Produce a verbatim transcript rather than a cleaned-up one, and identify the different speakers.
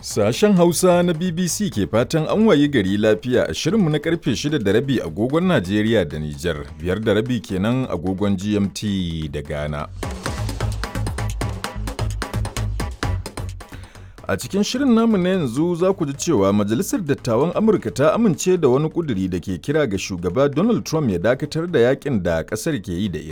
Speaker 1: Sashen Hausa na B B C ke fatan an wayi gari lafiya a shirinmu na karfe shida da rabi agogon Najeriya da Nijar, biyar da rabi kenan agogon G M T da Ghana. A cikin shirin namu na yanzu za ku ji cewa Majalisar Dattawan Amurka ta amince da wani ƙuduri da ke kira ga shugaba Donald Trump ya dakatar da yakin da ƙasar ke yi da Iran.